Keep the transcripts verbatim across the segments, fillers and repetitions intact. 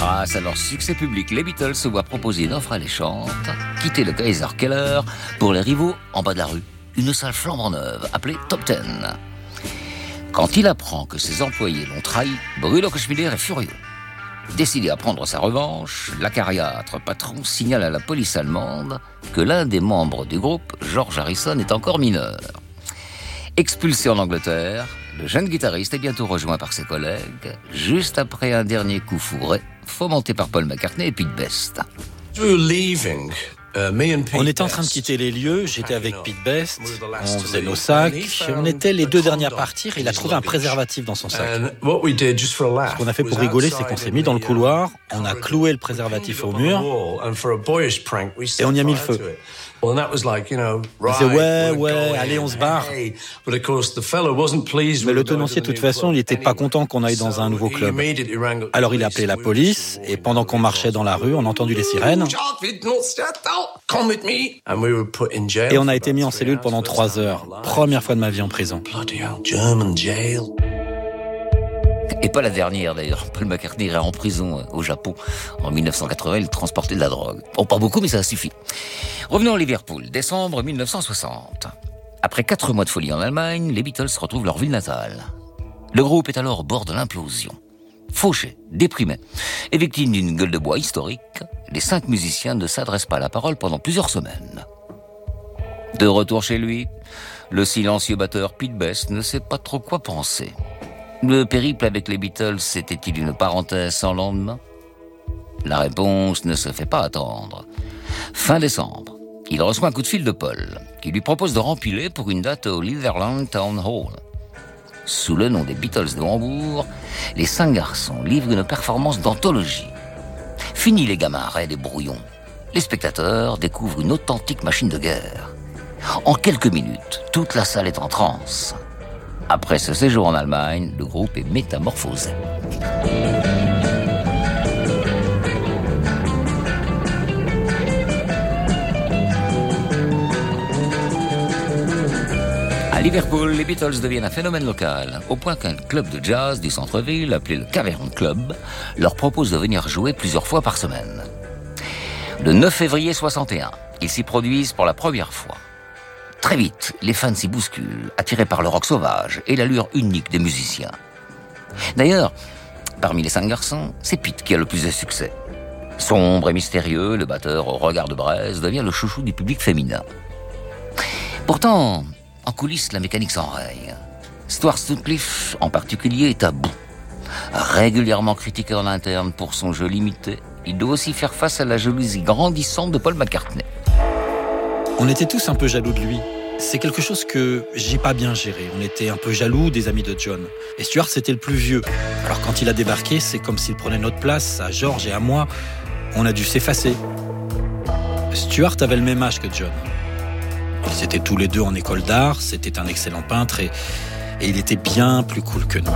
Grâce à leur succès public, les Beatles se voient proposer une offre alléchante, quitter le Kaiser Keller pour les rivaux en bas de la rue, une salle flambant neuve appelée Top Ten. Quand il apprend que ses employés l'ont trahi, Bruno Kuschmider est furieux. Décidé à prendre sa revanche, l'acariâtre patron signale à la police allemande que l'un des membres du groupe, George Harrison, est encore mineur. Expulsé en Angleterre, le jeune guitariste est bientôt rejoint par ses collègues, juste après un dernier coup fourré, fomenté par Paul McCartney et Pete Best. On était en train de quitter les lieux, j'étais avec Pete Best, on faisait nos sacs, on était les deux derniers à partir, il a trouvé un préservatif dans son sac. Ce qu'on a fait pour rigoler, c'est qu'on s'est mis dans le couloir, on a cloué le préservatif au mur, et on y a mis le feu. On disait ouais, ouais, allez, on se barre. Mais le tenancier, de toute façon, il n'était pas content qu'on aille dans un nouveau club. Alors il a appelé la police, et pendant qu'on marchait dans la rue, on a entendu les sirènes. Et on a été mis en cellule pendant trois heures. Première fois de ma vie en prison. Et pas la dernière d'ailleurs. Paul McCartney ira en prison au Japon. En dix-neuf cent quatre-vingts, il transportait de la drogue. Bon, pas beaucoup, mais ça suffit. Revenons à Liverpool, décembre dix-neuf cent soixante. Après quatre mois de folie en Allemagne, les Beatles retrouvent leur ville natale. Le groupe est alors au bord de l'implosion. Fauché, déprimé et victime d'une gueule de bois historique, les cinq musiciens ne s'adressent pas à la parole pendant plusieurs semaines. De retour chez lui, le silencieux batteur Pete Best ne sait pas trop quoi penser. Le périple avec les Beatles était-il une parenthèse sans lendemain ? La réponse ne se fait pas attendre. Fin décembre, il reçoit un coup de fil de Paul, qui lui propose de rempiler pour une date au Litherland Town Hall. Sous le nom des Beatles de Hambourg, les cinq garçons livrent une performance d'anthologie. Fini les gamins raides et brouillons. Les spectateurs découvrent une authentique machine de guerre. En quelques minutes, toute la salle est en transe. Après ce séjour en Allemagne, le groupe est métamorphosé. À Liverpool, les Beatles deviennent un phénomène local, au point qu'un club de jazz du centre-ville, appelé le Cavern Club, leur propose de venir jouer plusieurs fois par semaine. Le neuf février soixante et un, ils s'y produisent pour la première fois. Très vite, les fans s'y bousculent, attirés par le rock sauvage et l'allure unique des musiciens. D'ailleurs, parmi les cinq garçons, c'est Pete qui a le plus de succès. Sombre et mystérieux, le batteur au regard de braise devient le chouchou du public féminin. Pourtant, en coulisses, la mécanique s'enraye. Stuart Sutcliffe, en particulier, est à bout. Régulièrement critiqué en interne pour son jeu limité, il doit aussi faire face à la jalousie grandissante de Paul McCartney. On était tous un peu jaloux de lui. C'est quelque chose que j'ai pas bien géré. On était un peu jaloux des amis de John. Et Stuart, c'était le plus vieux. Alors quand il a débarqué, c'est comme s'il prenait notre place, à George et à moi. On a dû s'effacer. Stuart avait le même âge que John. Ils étaient tous les deux en école d'art, c'était un excellent peintre et, et il était bien plus cool que nous.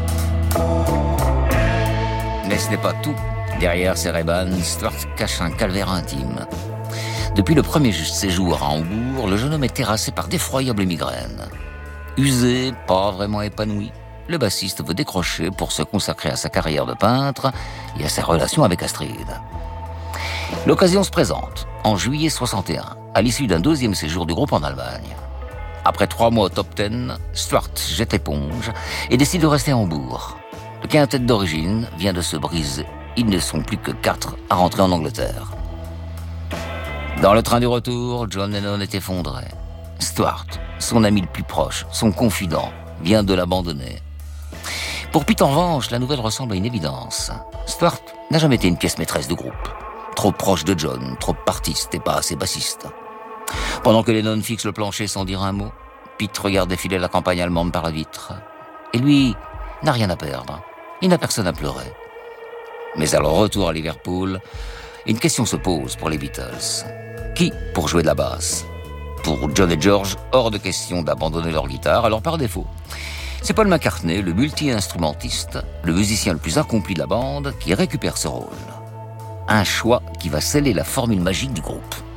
Mais ce n'est pas tout. Derrière ses Ray-Ban, Stuart cache un calvaire intime. Depuis le premier séjour à Hambourg, le jeune homme est terrassé par d'effroyables migraines. Usé, pas vraiment épanoui, le bassiste veut décrocher pour se consacrer à sa carrière de peintre et à ses relations avec Astrid. L'occasion se présente en juillet soixante et un, à l'issue d'un deuxième séjour du groupe en Allemagne. Après trois mois au top dix, Stuart jette l'éponge et décide de rester à Hambourg. Le quintet d'origine vient de se briser. Ils ne sont plus que quatre à rentrer en Angleterre. Dans le train du retour, John Lennon est effondré. Stuart, son ami le plus proche, son confident, vient de l'abandonner. Pour Pete, en revanche, la nouvelle ressemble à une évidence. Stuart n'a jamais été une pièce maîtresse du groupe. Trop proche de John, trop partiste et pas assez bassiste. Pendant que Lennon fixe le plancher sans dire un mot, Pete regarde défiler la campagne allemande par la vitre. Et lui n'a rien à perdre. Il n'a personne à pleurer. Mais à leur retour à Liverpool, une question se pose pour les Beatles. Qui pour jouer de la basse ? Pour John et George, hors de question d'abandonner leur guitare, alors par défaut. C'est Paul McCartney, le multi-instrumentiste, le musicien le plus accompli de la bande, qui récupère ce rôle. Un choix qui va sceller la formule magique du groupe.